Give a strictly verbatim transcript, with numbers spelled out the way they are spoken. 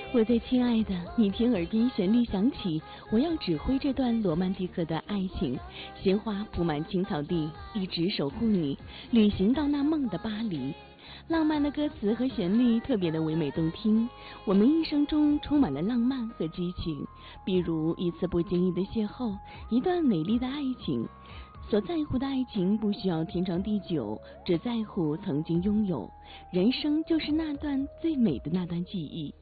我最亲爱的，你听耳边旋律响起，我要指挥这段罗曼蒂克的爱情。鲜花铺满青草地，一直守护你，旅行到那梦的巴黎。浪漫的歌词和旋律特别的唯美动听，我们一生中充满了浪漫和激情，比如一次不经意的邂逅，一段美丽的爱情。所在乎的爱情不需要天长地久，只在乎曾经拥有。人生就是那段最美的那段记忆。